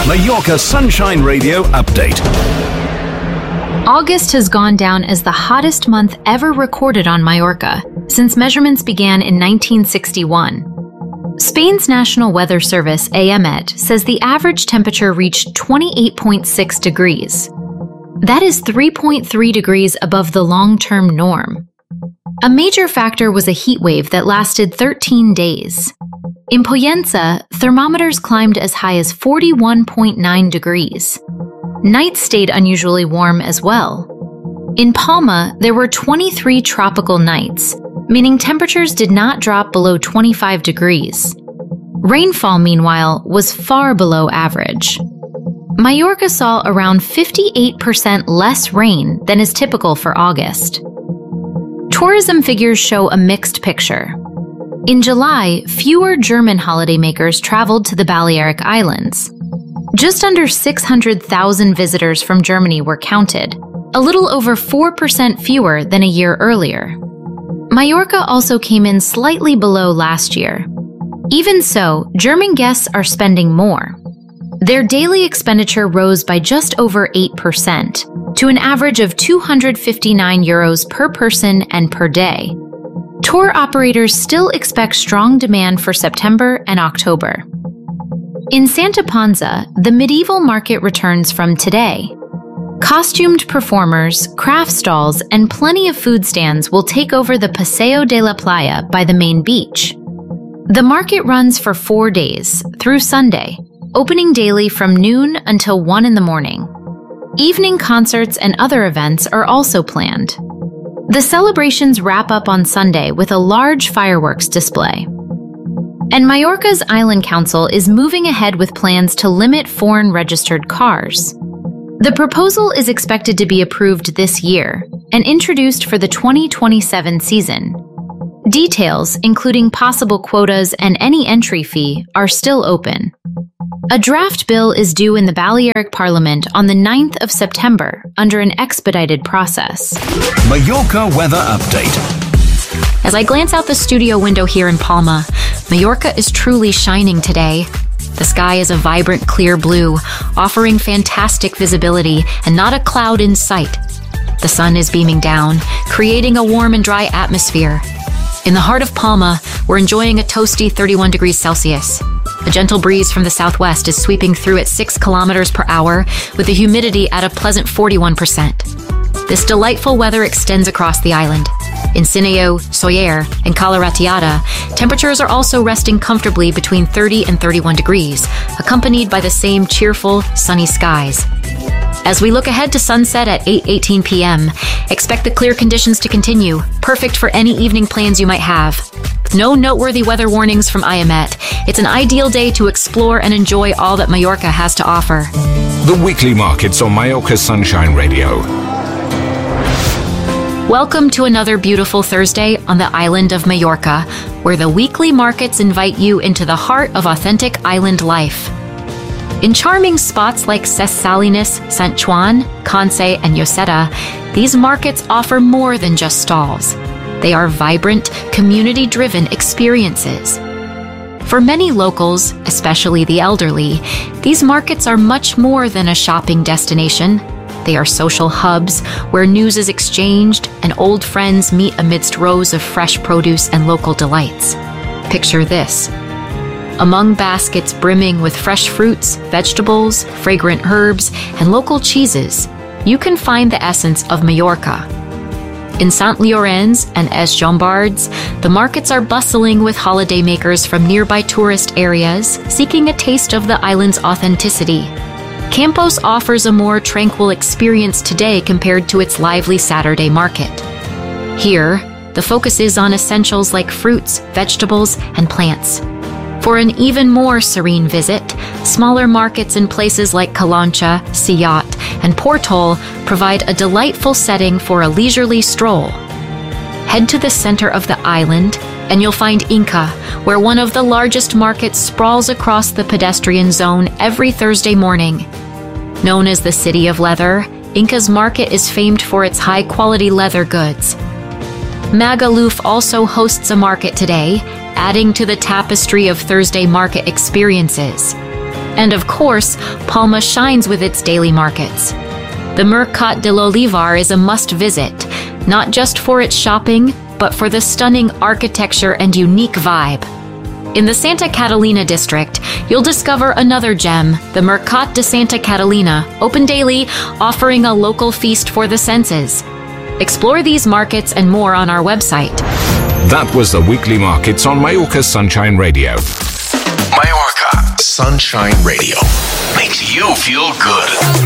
Mallorca Sunshine Radio update. August has gone down as the hottest month ever recorded on Mallorca since measurements began in 1961. Spain's National Weather Service, AEMET, says the average temperature reached 28.6 degrees. That is 3.3 degrees above the long-term norm. A major factor was a heat wave that lasted 13 days. In Pollença, thermometers climbed as high as 41.9 degrees. Nights stayed unusually warm as well. In Palma, there were 23 tropical nights, meaning temperatures did not drop below 25 degrees. Rainfall, meanwhile, was far below average. Mallorca saw around 58% less rain than is typical for August. Tourism figures show a mixed picture. In July, fewer German holidaymakers traveled to the Balearic Islands. Just under 600,000 visitors from Germany were counted, a little over 4% fewer than a year earlier. Mallorca also came in slightly below last year. Even so, German guests are spending more. Their daily expenditure rose by just over 8%, to an average of €259 per person and per day. Tour operators still expect strong demand for September and October. In Santa Ponsa, the medieval market returns from today. Costumed performers, craft stalls, and plenty of food stands will take over the Paseo de la Playa by the main beach. The market runs for 4 days, through Sunday, opening daily from noon until 1 in the morning. Evening concerts and other events are also planned. The celebrations wrap up on Sunday with a large fireworks display. And Mallorca's Island Council is moving ahead with plans to limit foreign-registered cars. The proposal is expected to be approved this year and introduced for the 2027 season. Details, including possible quotas and any entry fee, are still open. A draft bill is due in the Balearic Parliament on the 9th of September under an expedited process. Mallorca weather update. As I glance out the studio window here in Palma, Mallorca is truly shining today. The sky is a vibrant, clear blue, offering fantastic visibility and not a cloud in sight. The sun is beaming down, creating a warm and dry atmosphere. In the heart of Palma, we're enjoying a toasty 31 degrees Celsius. A gentle breeze from the southwest is sweeping through at 6 kilometers per hour, with the humidity at a pleasant 41%. This delightful weather extends across the island. In Sineo, Soller, and Cala Ratllada, temperatures are also resting comfortably between 30 and 31 degrees, accompanied by the same cheerful, sunny skies. As we look ahead to sunset at 8:18 p.m., expect the clear conditions to continue, perfect for any evening plans you might have. With no noteworthy weather warnings from AEMET, it's an ideal day to explore and enjoy all that Mallorca has to offer. The weekly markets on Mallorca Sunshine Radio. Welcome to another beautiful Thursday on the island of Mallorca, where the weekly markets invite you into the heart of authentic island life. In charming spots like Ses Salines, Sant Joan, Conce, and Lloseta, these markets offer more than just stalls. They are vibrant, community-driven experiences. For many locals, especially the elderly, these markets are much more than a shopping destination. They are social hubs where news is exchanged and old friends meet amidst rows of fresh produce and local delights. Picture this. Among baskets brimming with fresh fruits, vegetables, fragrant herbs, and local cheeses, you can find the essence of Mallorca. In Sant Llorenç and Es Jombards, the markets are bustling with holidaymakers from nearby tourist areas seeking a taste of the island's authenticity. Campos offers a more tranquil experience today compared to its lively Saturday market. Here, the focus is on essentials like fruits, vegetables, and plants. For an even more serene visit, smaller markets in places like Caloncha, Siat, and Portol provide a delightful setting for a leisurely stroll. Head to the center of the island, and you'll find Inca, where one of the largest markets sprawls across the pedestrian zone every Thursday morning. Known as the City of Leather, Inca's market is famed for its high-quality leather goods. Magaluf also hosts a market today, adding to the tapestry of Thursday market experiences. And of course, Palma shines with its daily markets. The Mercat de l'Olivar is a must-visit, not just for its shopping, but for the stunning architecture and unique vibe. In the Santa Catalina district, you'll discover another gem, the Mercat de Santa Catalina, open daily, offering a local feast for the senses. Explore these markets and more on our website. That was the Weekly Markets on Mallorca Sunshine Radio. Mallorca Sunshine Radio makes you feel good.